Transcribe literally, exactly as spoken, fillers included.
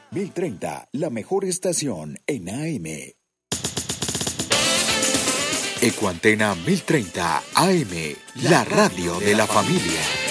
mil treinta, la mejor estación en A M. Ecuantena mil treinta A M, la radio de la familia.